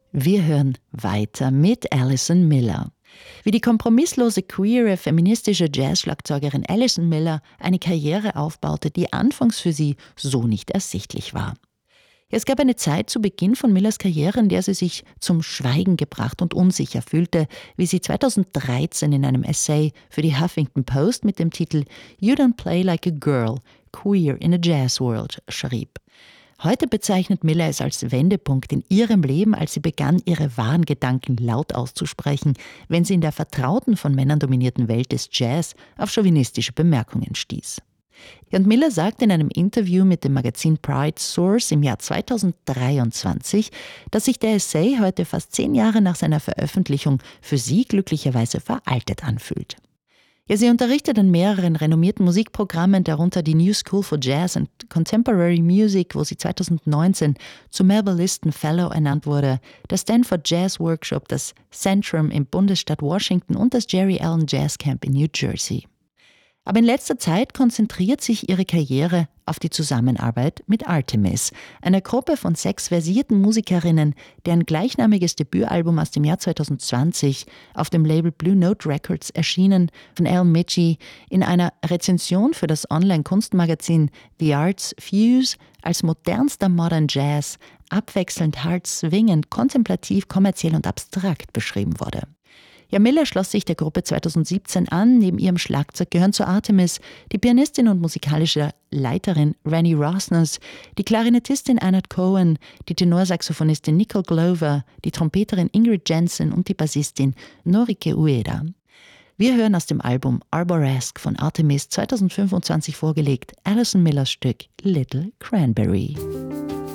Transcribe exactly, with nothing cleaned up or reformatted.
Wir hören weiter mit Alison Miller. Wie die kompromisslose, queere, feministische Jazz-Schlagzeugerin Alison Miller eine Karriere aufbaute, die anfangs für sie so nicht ersichtlich war. Es gab eine Zeit zu Beginn von Millers Karriere, in der sie sich zum Schweigen gebracht und unsicher fühlte, wie sie zweitausenddreizehn in einem Essay für die Huffington Post mit dem Titel You Don't Play Like a Girl, Queer in a Jazz World schrieb. Heute bezeichnet Miller es als Wendepunkt in ihrem Leben, als sie begann, ihre wahren Gedanken laut auszusprechen, wenn sie in der vertrauten, von Männern dominierten Welt des Jazz auf chauvinistische Bemerkungen stieß. Und Miller sagt in einem Interview mit dem Magazin Pride Source im Jahr zweitausenddreiundzwanzig, dass sich der Essay heute fast zehn Jahre nach seiner Veröffentlichung für sie glücklicherweise veraltet anfühlt. Ja, sie unterrichtet an mehreren renommierten Musikprogrammen, darunter die New School for Jazz and Contemporary Music, wo sie zweitausendneunzehn zum Melba Liston Fellow ernannt wurde, das Stanford Jazz Workshop, das Centrum im Bundesstaat Washington und das Jerry Allen Jazz Camp in New Jersey. Aber in letzter Zeit konzentriert sich ihre Karriere auf die Zusammenarbeit mit Artemis, einer Gruppe von sechs versierten Musikerinnen, deren gleichnamiges Debütalbum aus dem Jahr zweitausendzwanzig auf dem Label Blue Note Records erschienen, von Al Mitchie in einer Rezension für das Online-Kunstmagazin The Arts Fuse als modernster Modern Jazz, abwechselnd hart swingend, kontemplativ, kommerziell und abstrakt beschrieben wurde. Ja, Miller schloss sich der Gruppe zweitausendsiebzehn an. Neben ihrem Schlagzeug gehören zu Artemis die Pianistin und musikalische Leiterin Rennie Rosnes, die Klarinettistin Anat Cohen, die Tenorsaxophonistin Nicole Glover, die Trompeterin Ingrid Jensen und die Bassistin Norike Ueda. Wir hören aus dem Album Arboresque von Artemis zweitausendfünfundzwanzig vorgelegt Alison Millers Stück Little Cranberry.